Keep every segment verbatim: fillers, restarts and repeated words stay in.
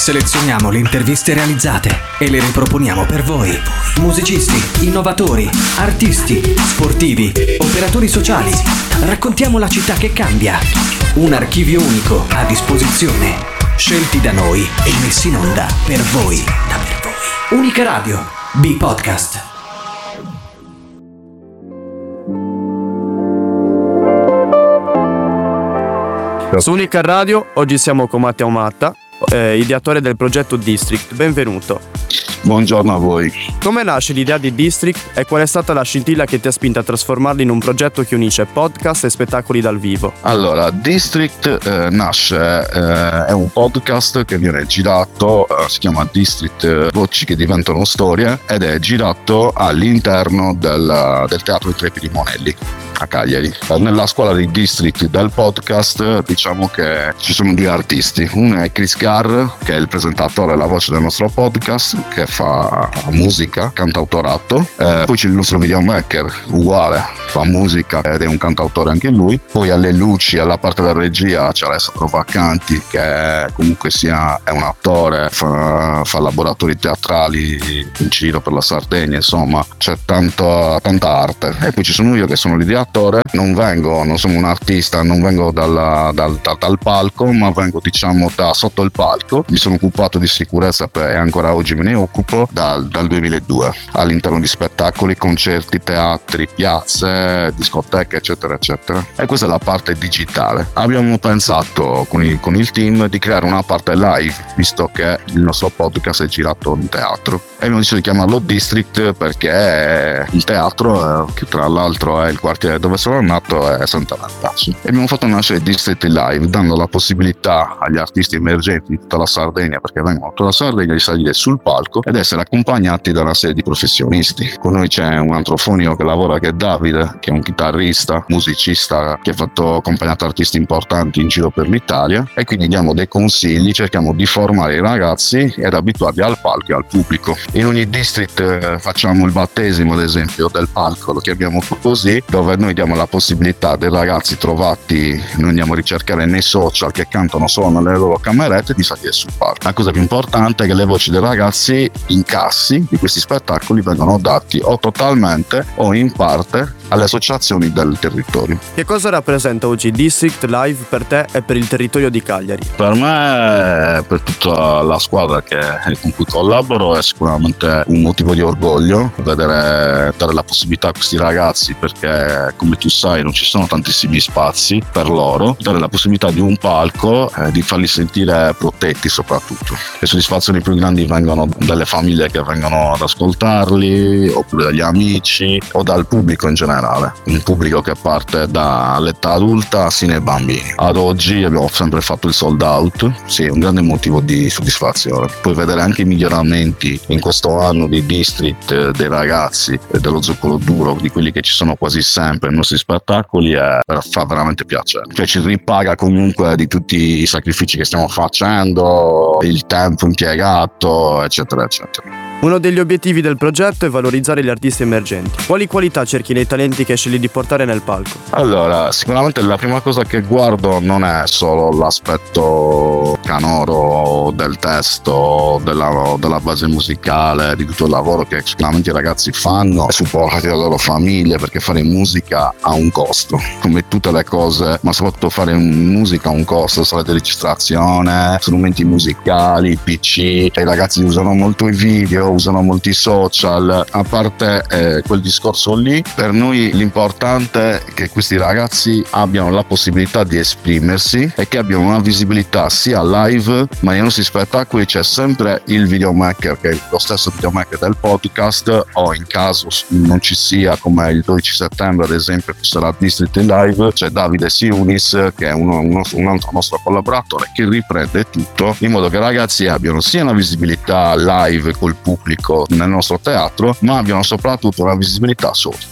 Selezioniamo le interviste realizzate e le riproponiamo per voi. Musicisti, innovatori, artisti, sportivi, operatori sociali. Raccontiamo la città che cambia. Un archivio unico a disposizione. Scelti da noi e messi in onda per voi. Da per voi. Unica Radio. B-Podcast. Su Unica Radio oggi siamo con Matteo Matta, eh, ideatore del progetto District. Benvenuto. Buongiorno a voi. Come nasce l'idea di District e qual è stata la scintilla che ti ha spinto a trasformarlo in un progetto che unisce podcast e spettacoli dal vivo? Allora, District eh, nasce, eh, è un podcast che viene girato, eh, si chiama District Voci che diventano storie, ed è girato all'interno del, del Teatro dei Trepi di Monelli a Cagliari. Nella scuola di District del podcast diciamo che ci sono due artisti. Uno è Chris Carr, che è il presentatore e la voce del nostro podcast, che fa musica, cantautorato. Eh, poi c'è il nostro videomaker, uguale, fa musica ed è un cantautore anche lui. Poi alle luci, alla parte della regia c'è Alessandro Vaccanti, che comunque sia è un attore, fa, fa laboratori teatrali in giro per la Sardegna, insomma c'è tanta, tanta arte. E poi ci sono io che sono l'ideatore. Non vengo, non sono un artista, non vengo dal, dal, dal, dal palco, ma vengo diciamo da sotto il palco. Mi sono occupato di sicurezza per, e ancora oggi me ne occupo dal, dal duemiladue all'interno di spettacoli, concerti, teatri, piazze, discoteche eccetera eccetera. E questa è la parte digitale. Abbiamo pensato con il, con il team di creare una parte live, visto che il nostro podcast è girato in teatro, e abbiamo deciso di chiamarlo District perché il teatro, che tra l'altro è il quartiere dove sono nato, è Santa Martaccio. E abbiamo fatto nascere District Live, dando la possibilità agli artisti emergenti di tutta la Sardegna, perché vengono da tutta la Sardegna, di salire sul palco ed essere accompagnati da una serie di professionisti. Con noi c'è un altro fonico che lavora, che è Davide, che è un chitarrista, musicista, che ha fatto accompagnato artisti importanti in giro per l'Italia, e quindi diamo dei consigli, cerchiamo di formare i ragazzi ed abituarli al palco e al pubblico. In ogni district eh, facciamo il battesimo, ad esempio, del palco, lo chiamiamo così, dove noi diamo la possibilità dei ragazzi trovati, noi andiamo a ricercare nei social, che cantano solo nelle loro camerette, di salire sul palco. La cosa più importante è che le voci dei ragazzi, incassi di questi spettacoli, vengono dati o totalmente o in parte alle associazioni del territorio. Che cosa rappresenta oggi District Live per te e per il territorio di Cagliari? Per me, per tutta la squadra che, con cui collaboro, è sicuramente un motivo di orgoglio vedere, dare la possibilità a questi ragazzi, perché come tu sai non ci sono tantissimi spazi per loro, dare la possibilità di un palco, eh, di farli sentire protetti soprattutto. Le soddisfazioni più grandi vengono dalle famiglie che vengono ad ascoltarli, oppure dagli amici o dal pubblico in generale. Un pubblico che parte dall'età adulta sino ai bambini. Ad oggi abbiamo sempre fatto il sold out, sì, è un grande motivo di soddisfazione. Puoi vedere anche i miglioramenti in questo anno di District, eh, dei ragazzi, eh, dello zucchero duro, di quelli che ci sono quasi sempre nei nostri spettacoli, e fa veramente piacere. Cioè ci ripaga comunque di tutti i sacrifici che stiamo facendo, il tempo impiegato, eccetera eccetera. Uno degli obiettivi del progetto è valorizzare gli artisti emergenti. Quali qualità cerchi nei talenti che scegli di portare nel palco? Allora, sicuramente la prima cosa che guardo non è solo l'aspetto canoro del testo, della, della base musicale, di tutto il lavoro che sicuramente i ragazzi fanno, e supportati dalle loro famiglie, perché fare musica ha un costo, come tutte le cose, ma soprattutto fare musica ha un costo, sala di registrazione, strumenti musicali, P C, i ragazzi usano molto i video, usano molti social. A parte eh, quel discorso lì, per noi l'importante è che questi ragazzi abbiano la possibilità di esprimersi e che abbiano una visibilità sia live, ma nei nostri spettacoli c'è sempre il videomaker, che è lo stesso videomaker del podcast, o in caso non ci sia, come il dodici settembre ad esempio, che sarà District Live, c'è Davide Siunis, che è uno, uno, un altro nostro collaboratore, che riprende tutto in modo che i ragazzi abbiano sia una visibilità live col pubblico nel nostro teatro, ma abbiano soprattutto una visibilità social.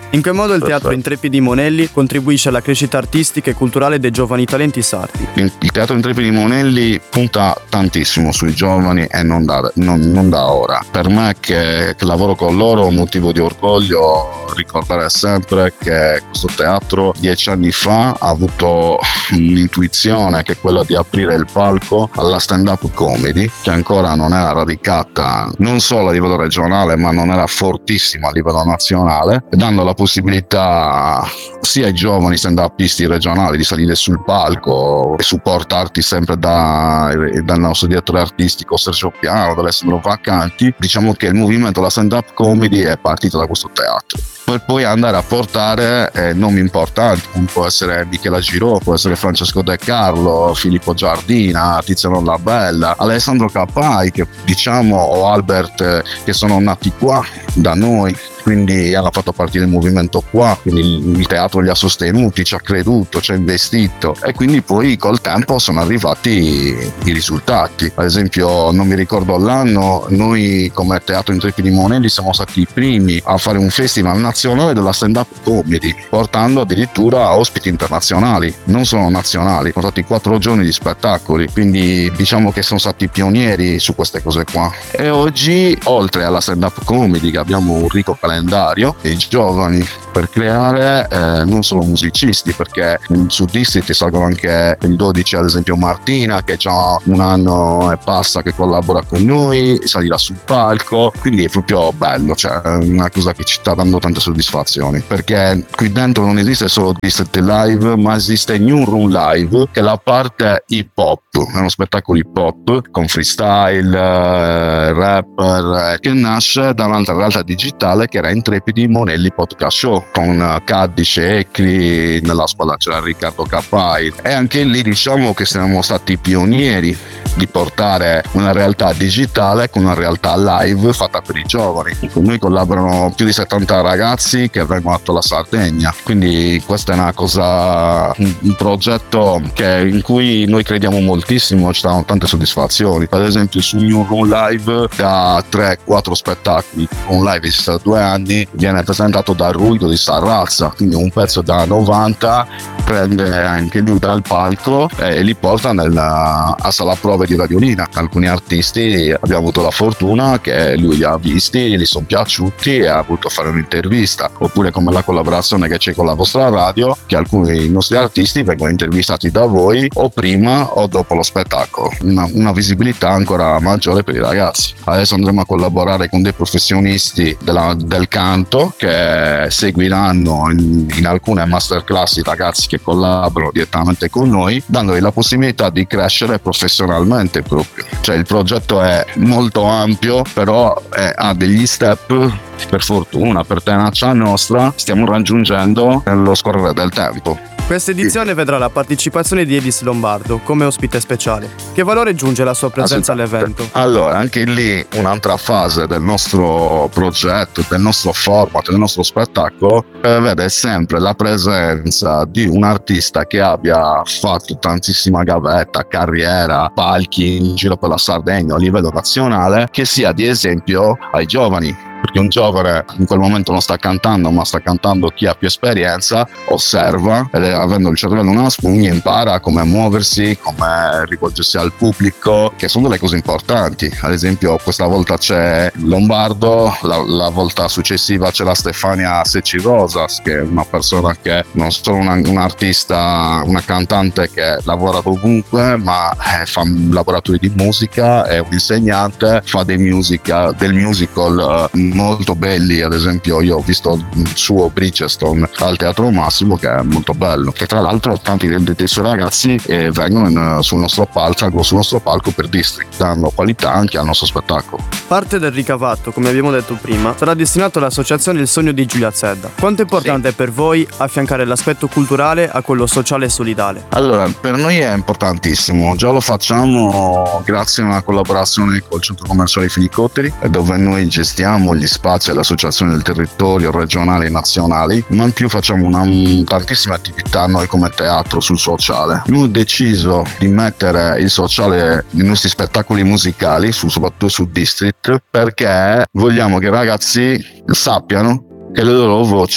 In che modo il teatro Perfetto. Intrepidi Monelli contribuisce alla crescita artistica e culturale dei giovani talenti sardi? Il, il teatro Intrepidi Monelli punta tantissimo sui giovani e non da, non, non da ora. Per me che, che lavoro con loro è un motivo di orgoglio ricordare sempre che questo teatro dieci anni fa ha avuto un'intuizione che è quella di aprire il palco alla stand-up comedy, che ancora non era radicata non solo a livello regionale ma non era fortissima a livello nazionale, dando la possibilità sia ai giovani stand-upisti regionali di salire sul palco e supportarti sempre da, dal nostro direttore artistico Sergio Piano, da Alessandro Vaccanti. Diciamo che il movimento della stand-up comedy è partito da questo teatro, per poi andare a portare eh, nomi importanti, come può essere Michela Giraud, può essere Francesco De Carlo, Filippo Giardina, Tiziano Labella, Alessandro Capai, che diciamo, o Albert, eh, che sono nati qua da noi, quindi hanno fatto partire il movimento qua, quindi il teatro li ha sostenuti, ci ha creduto, ci ha investito, e quindi poi col tempo sono arrivati i risultati. Ad esempio, non mi ricordo l'anno, noi come Teatro Intrepidi Monelli siamo stati i primi a fare un festival nazionale della stand-up comedy, portando addirittura ospiti internazionali, non solo nazionali. Sono stati quattro giorni di spettacoli, quindi diciamo che sono stati pionieri su queste cose qua. E oggi, oltre alla stand-up comedy, che abbiamo un ricco calendario dei giovani per creare eh, non solo musicisti, perché su District salgono anche il dodici, ad esempio Martina, che già un anno e passa che collabora con noi, salirà sul palco, quindi è proprio bello, cioè è una cosa che ci sta dando tante soddisfazioni, perché qui dentro non esiste solo District Live, ma esiste New Room Live, che è la parte hip hop, è uno spettacolo hip hop con freestyle, eh, rapper, eh, che nasce da un'altra realtà digitale che era Intrepidi Monelli Podcast Show, con Cadice, Ecli, nella squadra c'era Riccardo Capai, e anche lì diciamo che siamo stati pionieri di portare una realtà digitale con una realtà live fatta per i giovani. Con noi collaborano più di settanta ragazzi che vengono da tutta la Sardegna, quindi questa è una cosa, un, un progetto che, in cui noi crediamo moltissimo, ci danno tante soddisfazioni. Ad esempio su New Room Live, da tre quattro spettacoli, un live esiste da due anni, viene presentato da Ruido di Sarrazza, quindi un pezzo da novanta, prende anche lui dal palco e li porta nella, a sala prove di Radiolina. Alcuni artisti abbiamo avuto la fortuna che lui li ha visti, gli sono piaciuti e ha voluto fare un'intervista, oppure come la collaborazione che c'è con la vostra radio, che alcuni nostri artisti vengono intervistati da voi o prima o dopo lo spettacolo, una, una visibilità ancora maggiore per i ragazzi. Adesso andremo a collaborare con dei professionisti della, del canto che seguiranno in, in alcune masterclass i ragazzi che collaborano direttamente con noi, dandogli la possibilità di crescere professionalmente proprio. Cioè il progetto è molto ampio, però è, ha degli step, per fortuna, per tenacia nostra, stiamo raggiungendo nello scorrere del tempo. Questa edizione vedrà la partecipazione di Edis Lombardo come ospite speciale. Che valore giunge la sua presenza all'evento? Allora, anche lì un'altra fase del nostro progetto, del nostro format, del nostro spettacolo, prevede sempre la presenza di un artista che abbia fatto tantissima gavetta, carriera, palchi in giro per la Sardegna a livello nazionale, che sia di esempio ai giovani. Perché un giovane in quel momento non sta cantando, ma sta cantando chi ha più esperienza, osserva, ed avendo il cervello una spugna impara come muoversi, come rivolgersi al pubblico, che sono delle cose importanti. Ad esempio questa volta c'è Lombardo, la, la volta successiva c'è la Stefania Secci Rosas, che è una persona che non solo una, un artista, una cantante che lavora ovunque, ma eh, fa laboratori di musica, è un insegnante, fa dei musical, del musical eh, molto belli. Ad esempio io ho visto il suo Bridgestone al Teatro Massimo, che è molto bello, che tra l'altro tanti dei, dei suoi ragazzi eh, vengono in, sul nostro palco sul nostro palco per District, dando qualità anche al nostro spettacolo. Parte del ricavato, come abbiamo detto prima, sarà destinato all'associazione Il Sogno di Giulia Zedda. Quanto è importante sì. per voi affiancare l'aspetto culturale a quello sociale e solidale? Allora, per noi è importantissimo, già lo facciamo grazie a una collaborazione col Centro Commerciale Fenicotteri, dove noi gestiamo gli spazi alle associazioni del territorio regionali e nazionali, ma in più facciamo una, tantissime attività noi come teatro sul sociale. Abbiamo deciso di mettere il sociale nei nostri spettacoli musicali, su, soprattutto su District, perché vogliamo che i ragazzi sappiano che le loro voci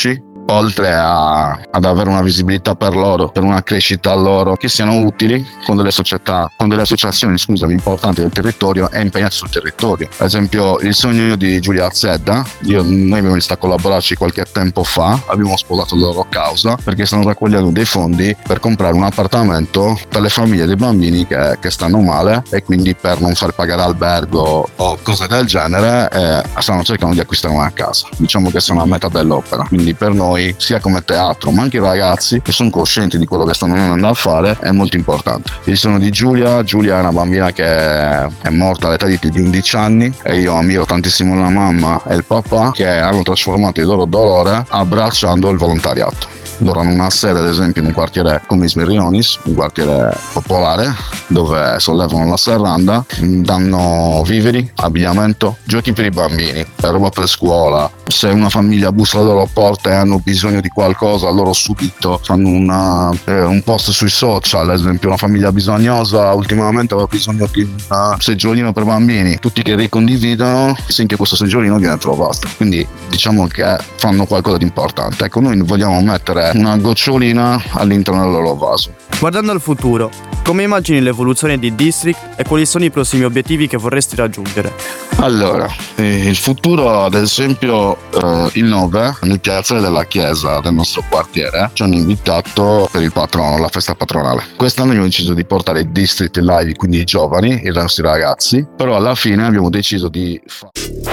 oltre a, ad avere una visibilità per loro, per una crescita loro, che siano utili con delle società, con delle associazioni, scusami, importanti del territorio e impegnate sul territorio. Ad esempio il sogno di Giulia Zedda, io, noi abbiamo iniziato a collaborarci qualche tempo fa, abbiamo sposato la loro causa perché stanno raccogliendo dei fondi per comprare un appartamento per le famiglie dei bambini che, che stanno male, e quindi per non far pagare albergo o cose del genere eh, stanno cercando di acquistare una casa. Diciamo che sono a metà dell'opera, quindi per noi sia come teatro ma anche i ragazzi che sono coscienti di quello che stanno andando a fare è molto importante. Il sogno di Giulia Giulia è una bambina che è morta all'età di undici anni e io ammiro tantissimo la mamma e il papà che hanno trasformato il loro dolore abbracciando il volontariato. Loro hanno una sede ad esempio in un quartiere come Ismerionis, un quartiere popolare, dove sollevano la serranda, danno viveri, abbigliamento, giochi per i bambini, roba per scuola. Se una famiglia bussa alle loro porte e hanno bisogno di qualcosa, loro subito fanno una, eh, un post sui social. Ad esempio una famiglia bisognosa ultimamente aveva bisogno di un seggiolino per bambini, tutti che ricondividono finché questo seggiolino viene trovato. Quindi diciamo che fanno qualcosa di importante. Ecco, noi vogliamo mettere una gocciolina all'interno del loro vaso. Guardando al futuro, come immagini l'evoluzione di District e quali sono i prossimi obiettivi che vorresti raggiungere? Allora, eh, il futuro, ad esempio, eh, il nove, nel piazzale della chiesa del nostro quartiere, ci hanno invitato per il patrono, la festa patronale. Quest'anno abbiamo deciso di portare i District Live, quindi i giovani, i nostri ragazzi, però alla fine abbiamo deciso di